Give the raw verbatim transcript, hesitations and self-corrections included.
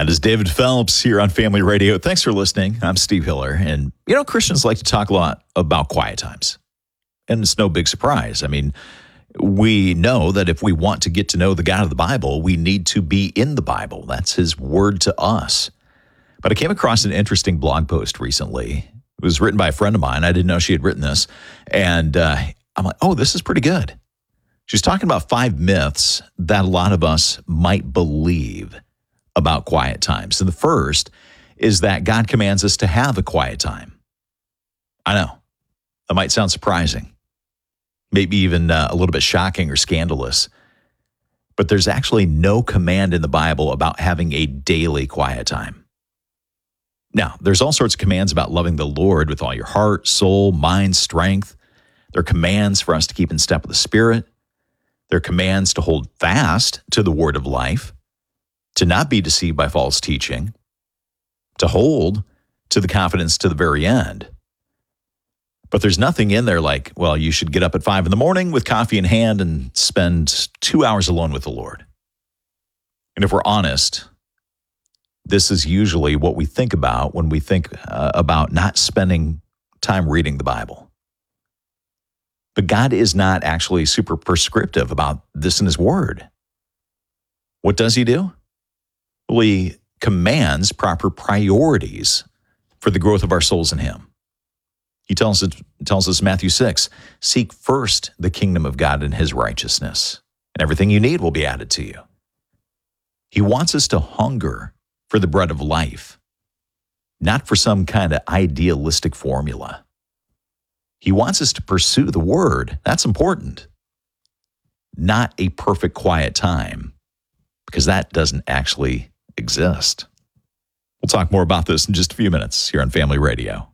That is David Phelps here on Family Radio. Thanks for listening. I'm Steve Hiller. And, you know, Christians like to talk a lot about quiet times. And it's no big surprise. I mean, we know that if we want to get to know the God of the Bible, we need to be in the Bible. That's his word to us. But I came across an interesting blog post recently. It was written by a friend of mine. I didn't know she had written this. And uh, I'm like, oh, this is pretty good. She's talking about five myths that a lot of us might believe about quiet times. And the first is that God commands us to have a quiet time. I know, that might sound surprising, maybe even uh, a little bit shocking or scandalous, but there's actually no command in the Bible about having a daily quiet time. Now, there's all sorts of commands about loving the Lord with all your heart, soul, mind, strength. There are commands for us to keep in step with the Spirit. There are commands to hold fast to the word of life, to not be deceived by false teaching, to hold to the confidence to the very end. But there's nothing in there like, well, you should get up at five in the morning with coffee in hand and spend two hours alone with the Lord. And if we're honest, this is usually what we think about when we think uh, about not spending time reading the Bible. But God is not actually super prescriptive about this in his word. What does he do? Well, he commands proper priorities for the growth of our souls in him. He tells us, tells us in Matthew six, seek first the kingdom of God and his righteousness, and everything you need will be added to you. He wants us to hunger for the bread of life, not for some kind of idealistic formula. He wants us to pursue the word. That's important. Not a perfect quiet time, because that doesn't actually exist. We'll talk more about this in just a few minutes here on Family Radio.